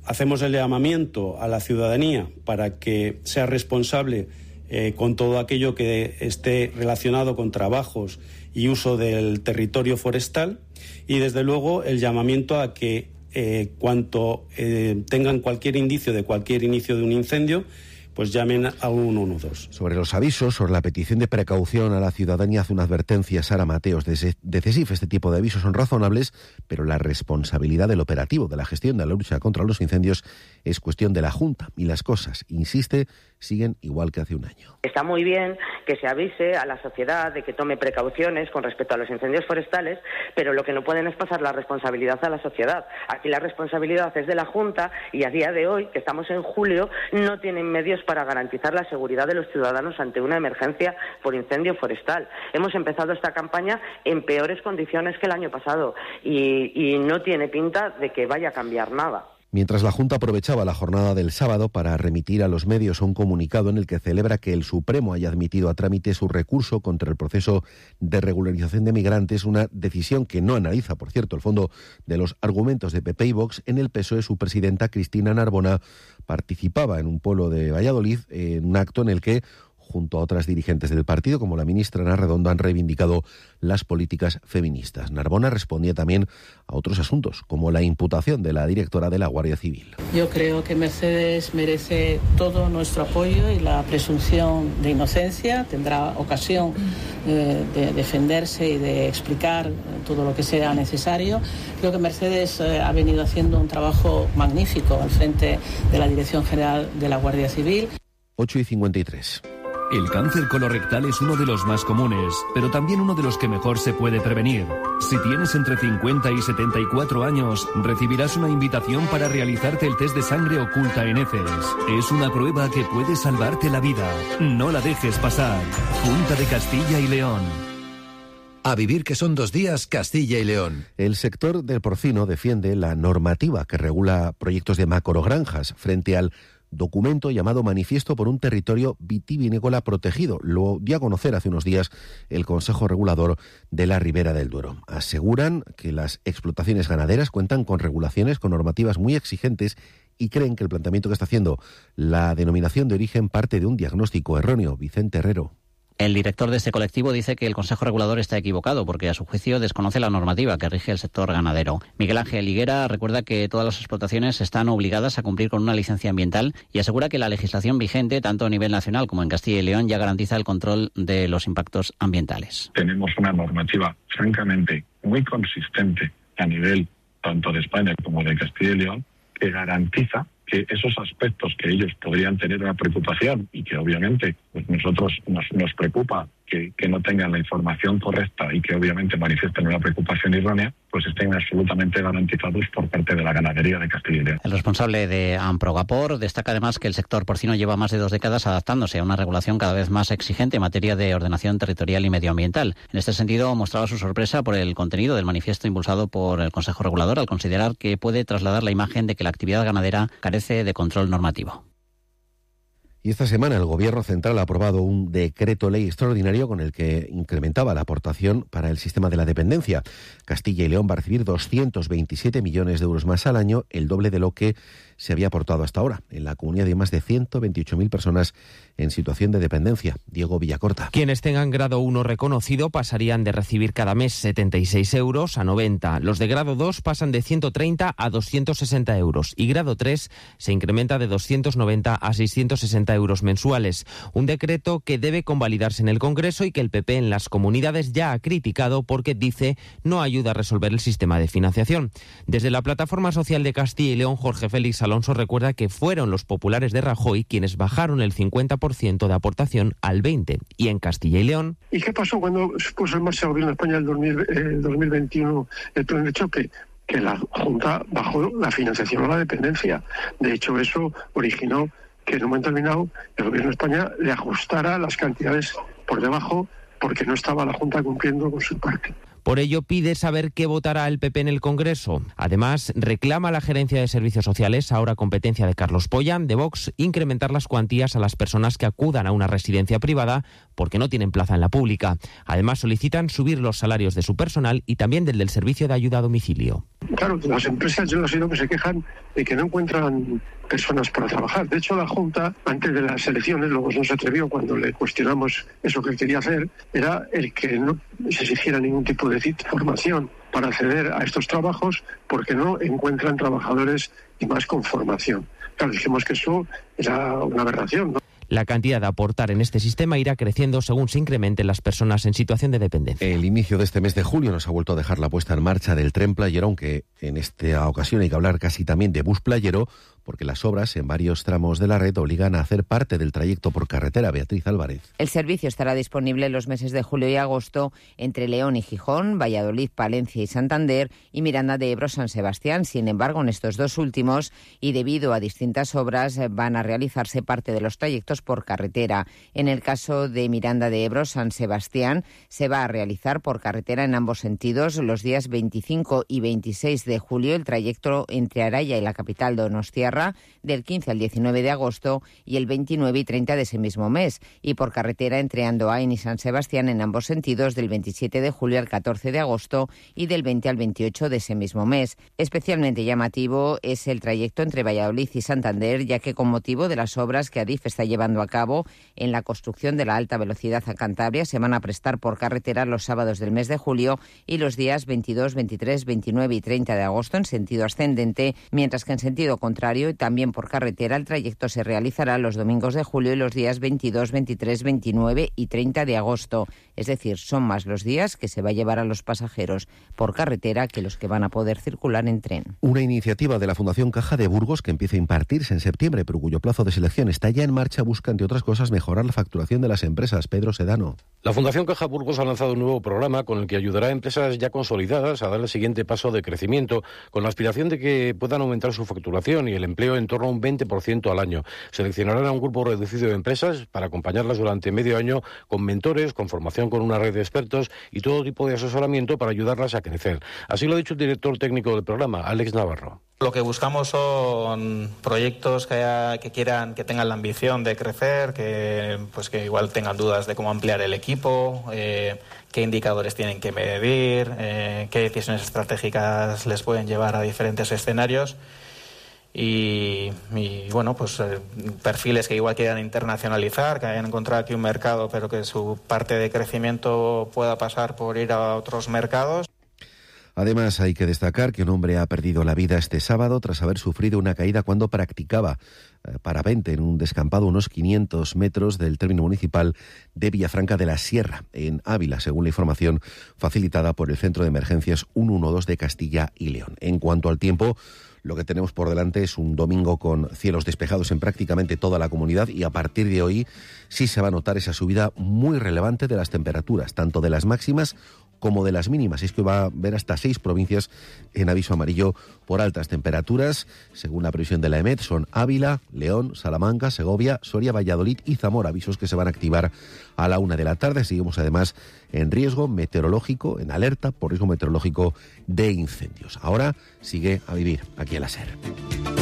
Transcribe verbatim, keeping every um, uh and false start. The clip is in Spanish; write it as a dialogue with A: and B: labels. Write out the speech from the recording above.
A: hacemos el llamamiento a la ciudadanía para que sea responsable eh, con todo aquello que esté relacionado con trabajos y uso del territorio forestal, y desde luego el llamamiento a que eh, cuanto eh, tengan cualquier indicio de cualquier inicio de un incendio, pues llamen a un uno uno dos.
B: Sobre los avisos, sobre la petición de precaución a la ciudadanía, hace una advertencia Sara Mateos de CESIF. Este tipo de avisos son razonables, pero la responsabilidad del operativo, de la gestión de la lucha contra los incendios, es cuestión de la Junta. Y las cosas, insiste, siguen igual que hace un año.
C: Está muy bien que se avise a la sociedad de que tome precauciones con respecto a los incendios forestales, pero lo que no pueden es pasar la responsabilidad a la sociedad. Aquí la responsabilidad es de la Junta y a día de hoy, que estamos en julio, no tienen medios para garantizar la seguridad de los ciudadanos ante una emergencia por incendio forestal. Hemos empezado esta campaña en peores condiciones que el año pasado y, y no tiene pinta de que vaya a cambiar nada.
B: Mientras la Junta aprovechaba la jornada del sábado para remitir a los medios un comunicado en el que celebra que el Supremo haya admitido a trámite su recurso contra el proceso de regularización de migrantes, una decisión que no analiza, por cierto, el fondo de los argumentos de P P y Vox, en el P S O E su presidenta Cristina Narbona participaba en un pueblo de Valladolid en un acto en el que, junto a otras dirigentes del partido, como la ministra Ana Redondo, han reivindicado las políticas feministas. Narbona respondía también a otros asuntos, como la imputación de la directora de la Guardia Civil.
D: Yo creo que Mercedes merece todo nuestro apoyo y la presunción de inocencia. Tendrá ocasión eh, de defenderse y de explicar todo lo que sea necesario. Creo que Mercedes eh, ha venido haciendo un trabajo magnífico al frente de la Dirección General de la Guardia Civil.
B: ocho y cincuenta y tres.
E: El cáncer colorectal es uno de los más comunes, pero también uno de los que mejor se puede prevenir. Si tienes entre cincuenta y setenta y cuatro años, recibirás una invitación para realizarte el test de sangre oculta en heces. Es una prueba que puede salvarte la vida. No la dejes pasar. Junta de Castilla y León.
F: A vivir que son dos días, Castilla y León.
B: El sector del porcino defiende la normativa que regula proyectos de macrogranjas frente al documento llamado Manifiesto por un territorio vitivinícola protegido. Lo dio a conocer hace unos días el Consejo Regulador de la Ribera del Duero. Aseguran que las explotaciones ganaderas cuentan con regulaciones, con normativas muy exigentes, y creen que el planteamiento que está haciendo la denominación de origen parte de un diagnóstico erróneo. Vicente Herrero.
G: El director de este colectivo dice que el Consejo Regulador está equivocado porque, a su juicio, desconoce la normativa que rige el sector ganadero. Miguel Ángel Higuera recuerda que todas las explotaciones están obligadas a cumplir con una licencia ambiental y asegura que la legislación vigente, tanto a nivel nacional como en Castilla y León, ya garantiza el control de los impactos ambientales.
H: Tenemos una normativa, francamente, muy consistente a nivel tanto de España como de Castilla y León, que garantiza que esos aspectos que ellos podrían tener una preocupación y que obviamente pues nosotros nos, nos preocupa que, que no tengan la información correcta y que obviamente manifiesten una preocupación errónea, pues estén absolutamente garantizados por parte de la ganadería de Castilla y León.
G: El responsable de Amprogapor destaca además que el sector porcino lleva más de dos décadas adaptándose a una regulación cada vez más exigente en materia de ordenación territorial y medioambiental. En este sentido, mostraba su sorpresa por el contenido del manifiesto impulsado por el Consejo Regulador al considerar que puede trasladar la imagen de que la actividad ganadera carece de control normativo.
B: Y esta semana el Gobierno Central ha aprobado un decreto ley extraordinario con el que incrementaba la aportación para el sistema de la dependencia. Castilla y León va a recibir doscientos veintisiete millones de euros más al año, el doble de lo que se había aportado hasta ahora. En la comunidad hay más de ciento veintiocho mil personas en situación de dependencia. Diego Villacorta.
I: Quienes tengan grado uno reconocido pasarían de recibir cada mes setenta y seis euros a noventa. Los de grado dos pasan de ciento treinta a doscientos sesenta euros y grado tres se incrementa de doscientos noventa a seiscientos sesenta euros mensuales. Un decreto que debe convalidarse en el Congreso y que el P P en las comunidades ya ha criticado porque dice no ayuda a resolver el sistema de financiación. Desde la Plataforma Social de Castilla y León, Jorge Félix Alonso recuerda que fueron los populares de Rajoy quienes bajaron el cincuenta por ciento de aportación al veinte por ciento. Y en Castilla y León...
J: ¿Y qué pasó cuando puso en marcha el Gobierno de España el dos mil, eh, dos mil veintiuno el plan de choque? Que la Junta bajó la financiación a la dependencia. De hecho, eso originó que en un momento determinado el Gobierno de España le ajustara las cantidades por debajo porque no estaba la Junta cumpliendo con su parte.
I: Por ello, pide saber qué votará el P P en el Congreso. Además, reclama a la Gerencia de Servicios Sociales, ahora competencia de Carlos Polla, de Vox, incrementar las cuantías a las personas que acudan a una residencia privada porque no tienen plaza en la pública. Además, solicitan subir los salarios de su personal y también del del servicio de ayuda a domicilio.
J: Claro, las empresas yo he oído que se quejan de que no encuentran personas para trabajar. De hecho, la Junta, antes de las elecciones, luego no se atrevió cuando le cuestionamos eso que quería hacer, era el que no se exigiera ningún tipo de formación para acceder a estos trabajos porque no encuentran trabajadores y más con formación. Claro, dijimos que eso era una aberración, ¿no?
I: La cantidad a aportar en este sistema irá creciendo según se incrementen las personas en situación de dependencia.
B: El inicio de este mes de julio nos ha vuelto a dejar la puesta en marcha del tren playero, aunque en esta ocasión hay que hablar casi también de bus playero, porque las obras en varios tramos de la red obligan a hacer parte del trayecto por carretera. Beatriz Álvarez.
K: El servicio estará disponible en los meses de julio y agosto entre León y Gijón, Valladolid, Palencia y Santander y Miranda de Ebro, San Sebastián. Sin embargo, en estos dos últimos y debido a distintas obras van a realizarse parte de los trayectos por carretera. En el caso de Miranda de Ebro, San Sebastián, se va a realizar por carretera en ambos sentidos los días veinticinco y veintiséis de julio el trayecto entre Araya y la capital donostiarra, del quince al diecinueve de agosto y el veintinueve y treinta de ese mismo mes, y por carretera entre Andoain y San Sebastián en ambos sentidos del veintisiete de julio al catorce de agosto y del veinte al veintiocho de ese mismo mes. Especialmente llamativo es el trayecto entre Valladolid y Santander, ya que con motivo de las obras que Adif está llevando a cabo en la construcción de la alta velocidad a Cantabria, se van a prestar por carretera los sábados del mes de julio y los días veintidós, veintitrés, veintinueve y treinta de agosto en sentido ascendente, mientras que en sentido contrario y también por carretera el trayecto se realizará los domingos de julio y los días veintidós, veintitrés, veintinueve y treinta de agosto. Es decir, son más los días que se va a llevar a los pasajeros por carretera que los que van a poder circular en tren.
B: Una iniciativa de la Fundación Caja de Burgos que empieza a impartirse en septiembre, pero cuyo plazo de selección está ya en marcha, busca, entre otras cosas, mejorar la facturación de las empresas. Pedro Sedano.
L: La Fundación Caja Burgos ha lanzado un nuevo programa con el que ayudará a empresas ya consolidadas a dar el siguiente paso de crecimiento, con la aspiración de que puedan aumentar su facturación y el empleo en torno a un veinte por ciento al año. Seleccionarán a un grupo reducido de empresas para acompañarlas durante medio año con mentores, con formación con una red de expertos y todo tipo de asesoramiento para ayudarlas a crecer. Así lo ha dicho el director técnico del programa, Alex Navarro.
M: Lo que buscamos son proyectos que, haya, que quieran, que tengan la ambición de crecer, que pues que igual tengan dudas de cómo ampliar el equipo, eh, qué indicadores tienen que medir, eh, qué decisiones estratégicas les pueden llevar a diferentes escenarios. Y, y bueno, pues eh, perfiles que igual quieran internacionalizar, que hayan encontrado aquí un mercado, pero que su parte de crecimiento pueda pasar por ir a otros mercados.
B: Además, hay que destacar que un hombre ha perdido la vida este sábado tras haber sufrido una caída cuando practicaba eh, parapente en un descampado a unos quinientos metros del término municipal de Villafranca de la Sierra, en Ávila, según la información facilitada por el Centro de Emergencias ciento doce de Castilla y León. En cuanto al tiempo, lo que tenemos por delante es un domingo con cielos despejados en prácticamente toda la comunidad y a partir de hoy sí se va a notar esa subida muy relevante de las temperaturas, tanto de las máximas como de las mínimas. Es que va a haber hasta seis provincias en aviso amarillo por altas temperaturas. Según la previsión de la EMET, son Ávila, León, Salamanca, Segovia, Soria, Valladolid y Zamora. Avisos que se van a activar a la una de la tarde. Seguimos además en riesgo meteorológico, en alerta por riesgo meteorológico de incendios. Ahora sigue a vivir aquí en la SER.